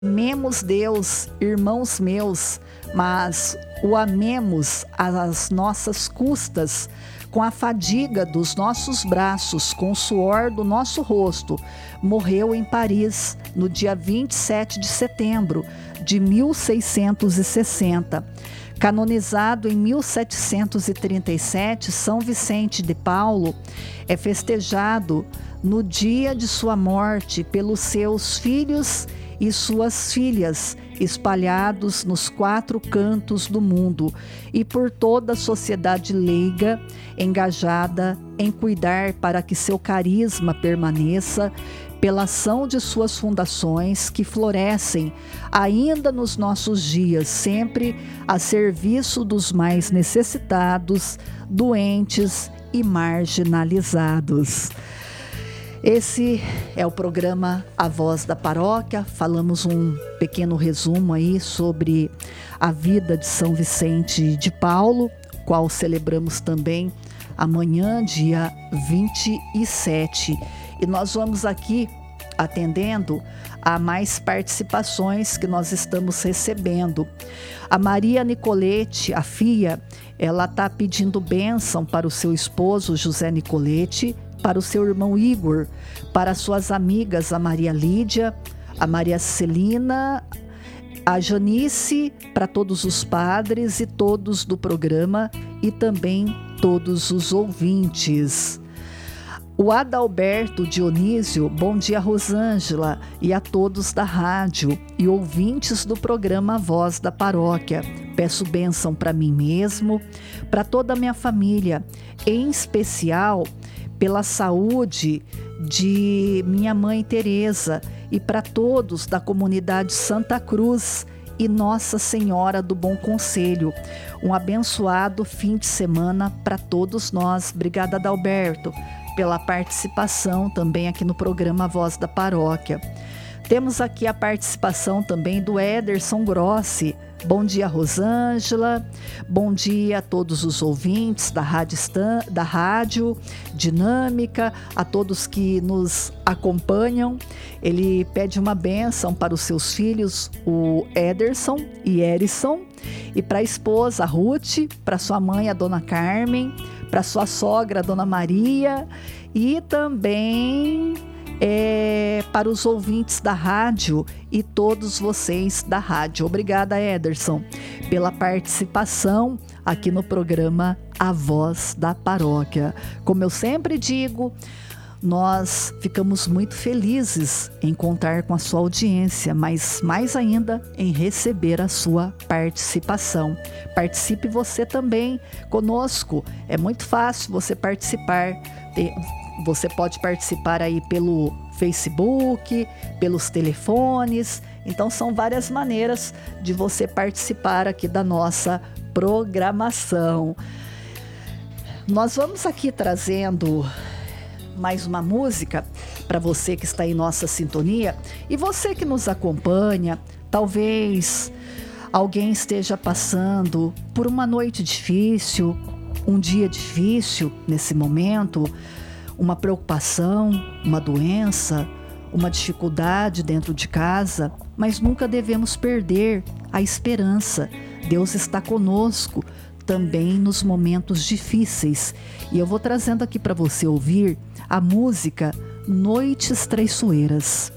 Amemos Deus, irmãos meus, mas o amemos às nossas custas, com a fadiga dos nossos braços, com o suor do nosso rosto. Morreu em Paris, no dia 27 de setembro de 1660. Canonizado em 1737, São Vicente de Paulo é festejado no dia de sua morte pelos seus filhos e suas filhas, espalhados nos 4 cantos do mundo, e por toda a sociedade leiga, engajada em cuidar para que seu carisma permaneça, pela ação de suas fundações que florescem ainda nos nossos dias, sempre a serviço dos mais necessitados, doentes e marginalizados. Esse é o programa A Voz da Paróquia. Falamos um pequeno resumo aí sobre a vida de São Vicente de Paulo, qual celebramos também amanhã, dia 27. E nós vamos aqui atendendo a mais participações que nós estamos recebendo. A Maria Nicolete, a filha, ela está pedindo bênção para o seu esposo José Nicolete, para o seu irmão Igor, para suas amigas a Maria Lídia, a Maria Celina, a Janice, para todos os padres e todos do programa e também todos os ouvintes. O Adalberto Dionísio, bom dia Rosângela e a todos da rádio e ouvintes do programa Voz da Paróquia. Peço bênção para mim mesmo, para toda a minha família, em especial pela saúde de minha mãe Teresa e para todos da comunidade Santa Cruz e Nossa Senhora do Bom Conselho. Um abençoado fim de semana para todos nós. Obrigada, Adalberto, pela participação também aqui no programa Voz da Paróquia. Temos aqui a participação também do Ederson Grossi. Bom dia, Rosângela. Bom dia a todos os ouvintes da Rádio Dinâmica, a todos que nos acompanham. Ele pede uma bênção para os seus filhos, o Ederson e Erison, e para a esposa, a Ruth, para sua mãe, a Dona Carmen, para sua sogra, a Dona Maria, e também para os ouvintes da rádio e todos vocês da rádio. Obrigada, Ederson, pela participação aqui no programa A Voz da Paróquia. Como eu sempre digo, nós ficamos muito felizes em contar com a sua audiência, mas mais ainda em receber a sua participação. Participe você também conosco, é muito fácil você participar. Você pode participar aí pelo Facebook, pelos telefones. Então são várias maneiras de você participar aqui da nossa programação. Nós vamos aqui trazendo mais uma música para você que está em nossa sintonia e você que nos acompanha. Talvez alguém esteja passando por uma noite difícil, um dia difícil nesse momento, uma preocupação, uma doença, uma dificuldade dentro de casa, mas nunca devemos perder a esperança. Deus está conosco também nos momentos difíceis. E eu vou trazendo aqui para você ouvir a música Noites Traiçoeiras.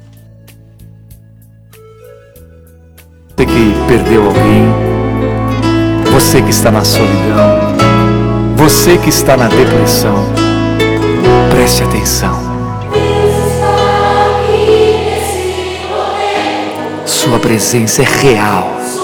Você que perdeu alguém, você que está na solidão, você que está na depressão, preste atenção. Sua presença é real.